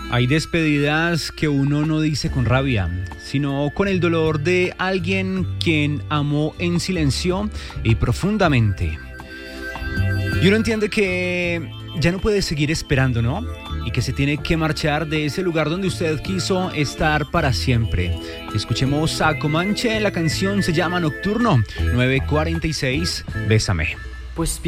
Hay despedidas que uno no dice con rabia, sino con el dolor de alguien quien amó en silencio y profundamente. Y uno entiende que ya no puede seguir esperando, ¿no? Y que se tiene que marchar de ese lugar donde usted quiso estar para siempre. Escuchemos a Comanche, la canción se llama Nocturno, 9:46, Bésame. Pues